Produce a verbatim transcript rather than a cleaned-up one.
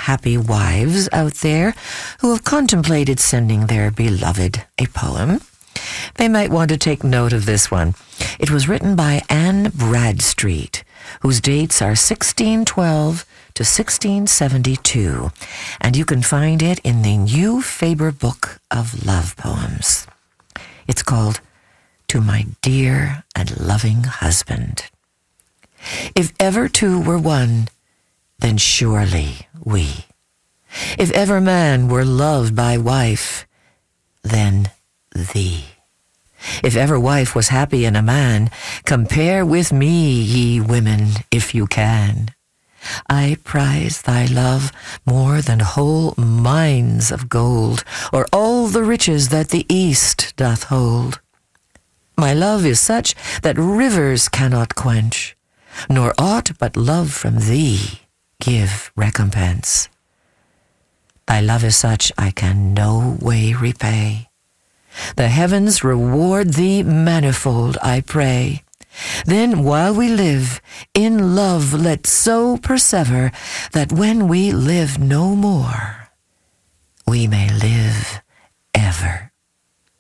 happy wives out there who have contemplated sending their beloved a poem, they might want to take note of this one. It was written by Anne Bradstreet, whose dates are sixteen twelve to sixteen seventy-two, and you can find it in the New Faber Book of Love Poems. It's called To My Dear and Loving Husband. If ever two were one, then surely we. If ever man were loved by wife, then thee. If ever wife was happy in a man, compare with me, ye women, if you can. I prize thy love more than whole mines of gold, or all the riches that the East doth hold. My love is such that rivers cannot quench, nor aught but love from thee give recompense. Thy love is such I can no way repay. The heavens reward thee manifold, I pray. Then while we live, in love let's so persever, that when we live no more, we may live